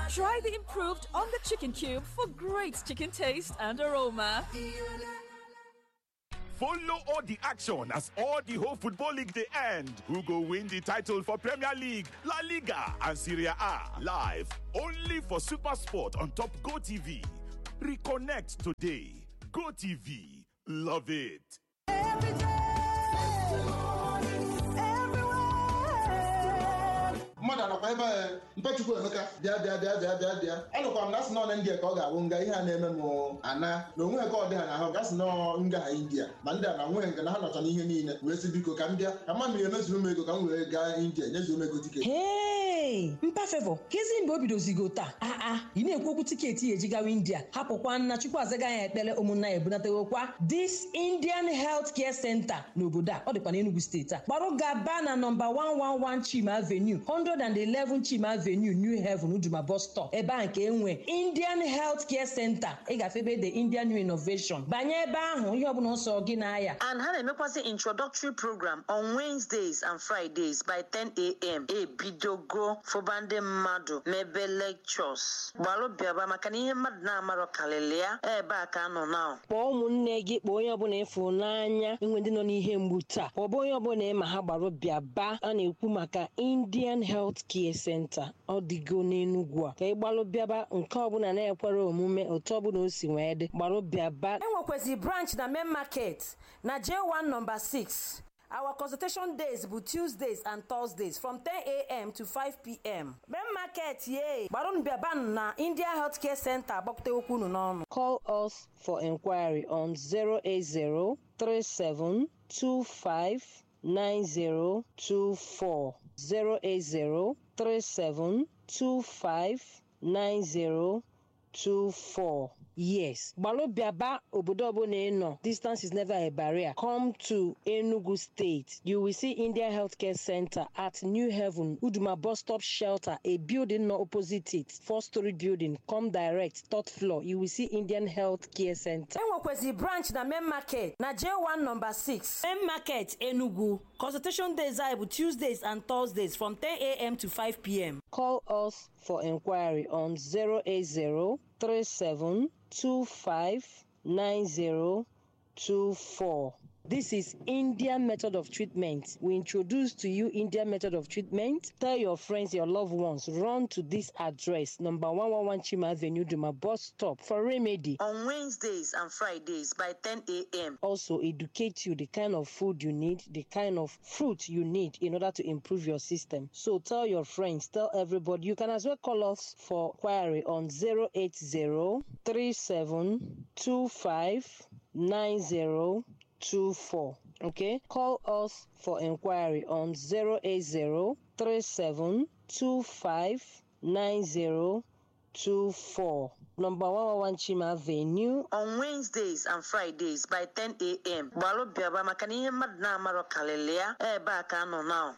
Try the improved on the chicken cube for great chicken taste and aroma. Follow all the action as all the whole football league they end. Who go win the title for Premier League, La Liga and Serie A live only for Super Sport on Top Go TV. Reconnect today. Go TV. Love it. Every day. Mmadụ anọkwa ebe mpechukwu Emeka bịa alụkwa m gasị nọ na India ka ọ ga-abụ nga ihe a na-eme m ana na onwe ka ọ dị ha n'ahụ gasị nọ nga ha India ma ndị a na nwe nke na ha nọcha n'ihe niile wee sị biko ka m bịa ka mma mmiri emezuru m ego ka m wee gaa India nyezuo m ego tiketi. Hey, mpa Favour, kezi mgbe o bidozigo taa ị na-ekwu okwu tiketi eji gawa India hapụkwa nna Chukwu azaga ya ekpere ụmụnna ebunatewokwa This Indian Health Care Center n'obodo a ọ dịkwa n'Enugu steeti a gbarụ gaba na nọmba 111 Chima Avenue 111 Chima Avenue, New Haven, Uduma bus stop. Ebe a nke enwe Indian Health Care Center. Ị gafebe the Indian New Innovation. Banye ebe ahụ ihe ọbụla ọsọ gị n'aya. And ha na-emekwasị introductory program on Wednesdays and Fridays by 10 a.m. Ebidogo fụbande mmadụ mebe lectures. Gbalụ bịaba maka na ihe mmadụ na-amarọ kalịlị ya ebe a ka nọ now. Kpọọ ụmụnne gị, kpọọ onye ọbụla ịfụ n'anya enwe ndị nọ n'ihe mgbu taa. Kpọọ onye ọbụla ma ha gbarụ bịaba. A na-ekwu maka Indian Health Care Center ọ dịgo n'Enugu a ka ị gbalụ bịaba nke ọbụla na-ekwere omume otu ọbụla o si wee dị gbalụ bịaba. Enwekwazị branch na Main Market na J1 number 6. Our consultation days bụ Tuesdays and Thursdays from 10 a.m. to 5 p.m. Main Market ye gbalụ bịaba na India Health Care Center agbakọta okwu unu n'ọnụ. Call us for inquiry on 08037259024 08037259024. Yes, Balobiaba Obodobo no. Distance is never a barrier. Come to Enugu State. You will see India Healthcare Center at New Haven, Uduma bus stop shelter, a building not opposite it, 4-story building. Come direct, 3rd floor. You will see Indian Healthcare Center. Enwekwezi branch na Main Market na J1 number 6. Main Market Enugu. Consultation days are Tuesdays and Thursdays from 10 a.m. to 5 p.m. Call us for inquiry on 08037259024. This is Indian method of treatment. We introduce to you Indian method of treatment. Tell your friends, your loved ones, run to this address, number 111 Chima Avenue, Duma bus stop for remedy. On Wednesdays and Fridays by 10 a.m. Also educate you the kind of food you need, the kind of fruit you need in order to improve your system. So tell your friends, tell everybody. You can as well call us for query on 08037259024. Okay, call us for inquiry on 08037259024. Number 111 Chima Avenue. On Wednesdays and Fridays by 10 a.m. Balo biaba makana ihe mmadụ na-amarọ kalịlị ya ebe a ka nọ now.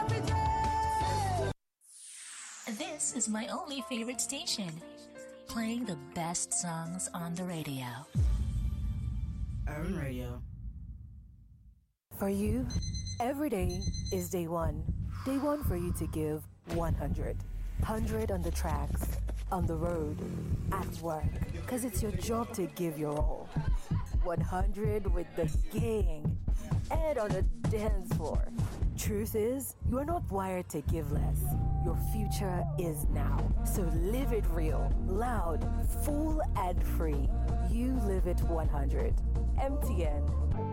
This is my only favorite station, playing the best songs on the radio. Urban Radio. For you, every day is day one. Day one for you to give 100. 100 on the tracks, on the road, at work. Because it's your job to give your all. 100 with the gang and on the dance floor. Truth is, you are not wired to give less. Your future is now. So live it real, loud, full, and free. You live it 100. MTN.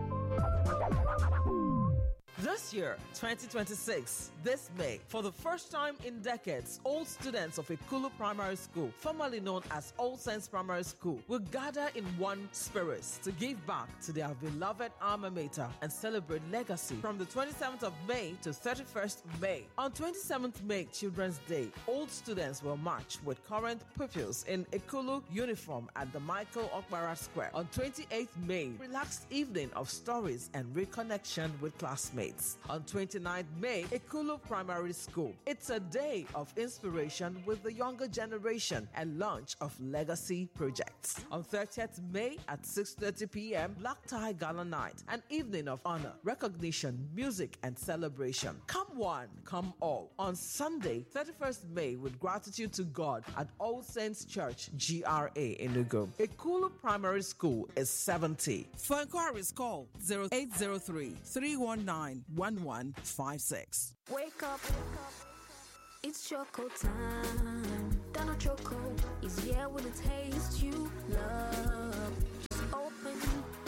This year, 2026, this May, for the first time in decades, all students of Ekulu Primary School, formerly known as All Saints Primary School, will gather in one spirit to give back to their beloved alma mater and celebrate legacy from the 27th of May to 31st May. On 27th May, Children's Day, old students will march with current pupils in Ekulu uniform at the Michael Okpara Square. On 28th May, relaxed evening of stories and reconnection with classmates. dates. On 29th May, Ekulu Primary School. It's a day of inspiration with the younger generation and launch of legacy projects. On 30th May at 6:30 p.m., Black Tie Gala Night, an evening of honor, recognition, music, and celebration. Come one, come all. On Sunday, 31st May, with gratitude to God at All Saints Church, GRA, Enugu. Ekulu Primary School is 70. For inquiries, call 0803-319-1156. Wake up, it's Choco time. Donna Choco is here with a taste you love.